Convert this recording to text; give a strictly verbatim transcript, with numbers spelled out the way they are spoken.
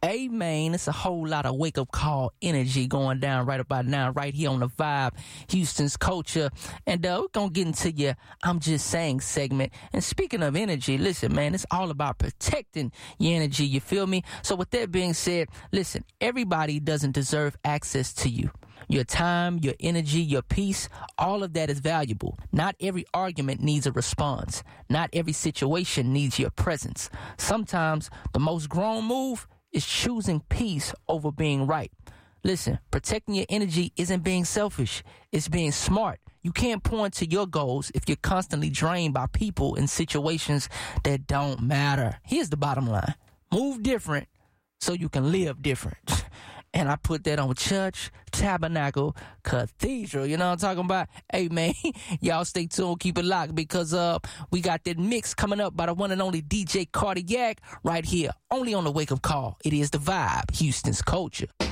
Hey, man, it's a whole lot of wake-up call energy going down right about now, right here on The Vibe, Houston's Culture. And uh, we're going to get into your I'm Just Saying segment. And speaking of energy, listen, man, it's all about protecting your energy, you feel me? So with that being said, listen, everybody doesn't deserve access to you. Your time, your energy, your peace, all of that is valuable. Not every argument needs a response. Not every situation needs your presence. Sometimes the most grown move is choosing peace over being right. Listen, protecting your energy isn't being selfish. It's being smart. You can't pour into your goals if you're constantly drained by people in situations that don't matter. Here's the bottom line. Move different so you can live different. And I put that on Church, Tabernacle, Cathedral. You know what I'm talking about? Hey, man, y'all stay tuned. Keep it locked because uh, we got that mix coming up by the one and only D J Cardiac right here, only on the Wake Up Call. It is The Vibe, Houston's Culture.